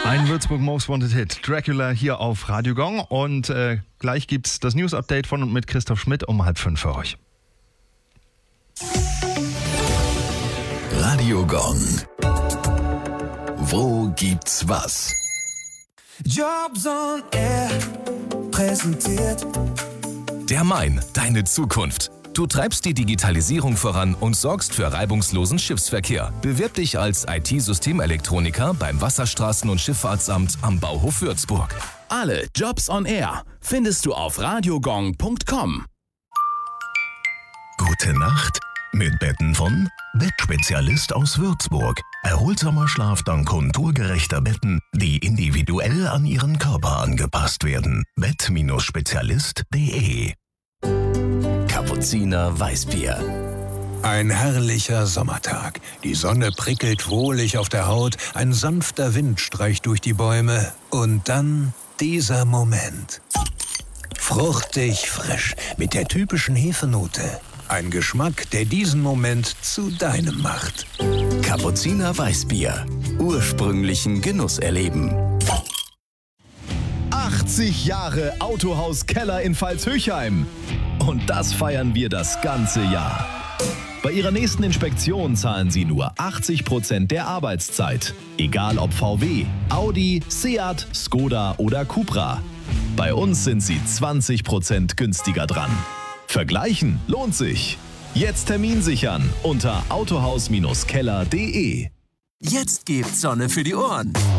Ein Würzburg Most Wanted Hit, Dracula hier auf Radio Gong. Und gleich gibt's das News-Update von und mit Christoph Schmidt um 4:30 für euch. Radio Gong. Wo gibt's was? Jobs on Air präsentiert Der Main, deine Zukunft. Du treibst die Digitalisierung voran und sorgst für reibungslosen Schiffsverkehr. Bewirb dich als IT-Systemelektroniker beim Wasserstraßen- und Schifffahrtsamt am Bauhof Würzburg. Alle Jobs on Air findest du auf radiogong.com. Gute Nacht mit Betten von Bettspezialist aus Würzburg. Erholsamer Schlaf dank konturgerechter Betten, die individuell an Ihren Körper angepasst werden. Bett-spezialist.de. Kapuziner Weißbier. Ein herrlicher Sommertag. Die Sonne prickelt wohlig auf der Haut, ein sanfter Wind streicht durch die Bäume und dann dieser Moment. Fruchtig frisch mit der typischen Hefenote. Ein Geschmack, der diesen Moment zu deinem macht. Kapuziner Weißbier. Ursprünglichen Genuss erleben. 80 Jahre Autohaus Keller in Pfalz-Höchheim. Und das feiern wir das ganze Jahr. Bei Ihrer nächsten Inspektion zahlen Sie nur 80% der Arbeitszeit. Egal ob VW, Audi, Seat, Skoda oder Cupra. Bei uns sind Sie 20% günstiger dran. Vergleichen lohnt sich. Jetzt Termin sichern unter autohaus-keller.de. Jetzt gibt's Sonne für die Ohren.